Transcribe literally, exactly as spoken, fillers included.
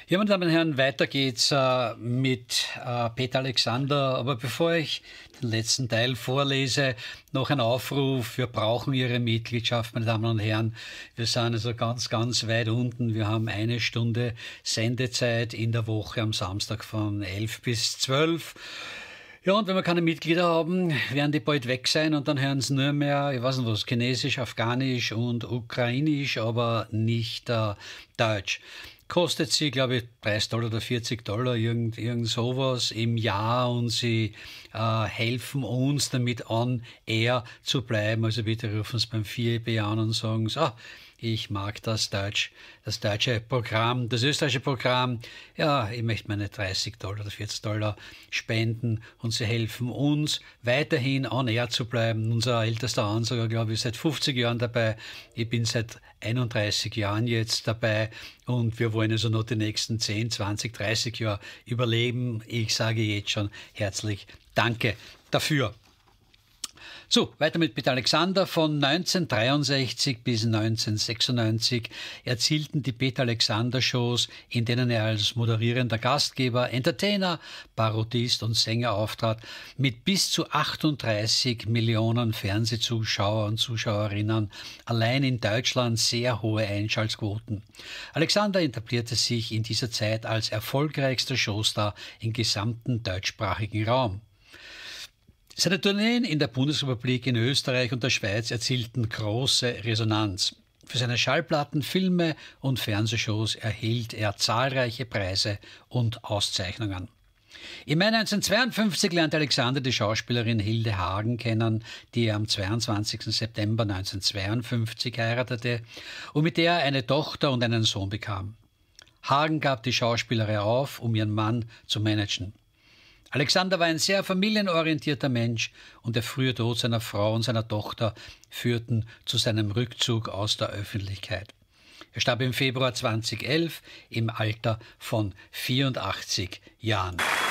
Ja, meine Damen und Herren, weiter geht's äh, mit äh, Peter Alexander. Aber bevor ich den letzten Teil vorlese, noch ein Aufruf. Wir brauchen Ihre Mitgliedschaft, meine Damen und Herren. Wir sind also ganz, ganz weit unten. Wir haben eine Stunde Sendezeit in der Woche am Samstag von elf bis zwölf. Ja, und wenn wir keine Mitglieder haben, werden die bald weg sein und dann hören sie nur mehr, ich weiß nicht was, Chinesisch, Afghanisch und Ukrainisch, aber nicht äh, Deutsch. Kostet sie, glaube ich, dreißig Dollar oder vierzig Dollar, irgend, irgend sowas im Jahr, und sie äh, helfen uns damit on air zu bleiben. Also bitte rufen Sie beim vier E B an und sagen so, ah, ich mag das Deutsch, das deutsche Programm, das österreichische Programm. Ja, ich möchte meine dreißig Dollar oder vierzig Dollar spenden und sie helfen uns weiterhin on air zu bleiben. Unser ältester Ansager, glaube ich, seit fünfzig Jahren dabei. Ich bin seit einunddreißig Jahren jetzt dabei und wir wollen also noch die nächsten zehn, zwanzig, dreißig Jahre überleben. Ich sage jetzt schon herzlich Danke dafür. So, weiter mit Peter Alexander. Von neunzehnhundertdreiundsechzig bis neunzehnhundertsechsundneunzig erzielten die Peter Alexander Shows, in denen er als moderierender Gastgeber, Entertainer, Parodist und Sänger auftrat, mit bis zu achtunddreißig Millionen Fernsehzuschauer und Zuschauerinnen allein in Deutschland sehr hohe Einschaltquoten. Alexander etablierte sich in dieser Zeit als erfolgreichster Showstar im gesamten deutschsprachigen Raum. Seine Tourneen in der Bundesrepublik, in Österreich und der Schweiz erzielten große Resonanz. Für seine Schallplatten, Filme und Fernsehshows erhielt er zahlreiche Preise und Auszeichnungen. Im Mai neunzehnhundertzweiundfünfzig lernte Alexander die Schauspielerin Hilde Hagen kennen, die er am zweiundzwanzigsten September neunzehnhundertzweiundfünfzig heiratete und mit der er eine Tochter und einen Sohn bekam. Hagen gab die Schauspielerei auf, um ihren Mann zu managen. Alexander war ein sehr familienorientierter Mensch und der frühe Tod seiner Frau und seiner Tochter führten zu seinem Rückzug aus der Öffentlichkeit. Er starb im Februar zweitausendelf im Alter von vierundachtzig Jahren.